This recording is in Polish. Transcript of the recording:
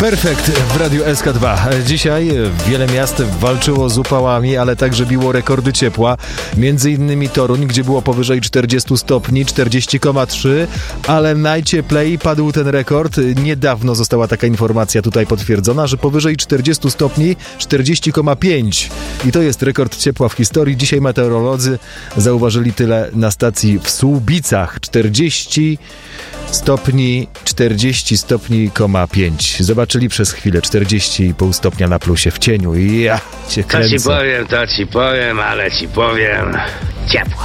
Perfekt w Radiu SK2. Dzisiaj wiele miast walczyło z upałami, ale także biło rekordy ciepła. Między innymi Toruń, gdzie było powyżej 40 stopni, 40,3, ale najcieplej padł ten rekord. Niedawno została taka informacja tutaj potwierdzona, że powyżej 40 stopni, 40,5. I to jest rekord ciepła w historii. Dzisiaj meteorolodzy zauważyli tyle na stacji w Słubicach. 40 stopni, 40,5. Zobaczyli przez chwilę 40,5 stopnia na plusie w cieniu i ja cię kręcę. To ci powiem, ale ci powiem. Ciepło.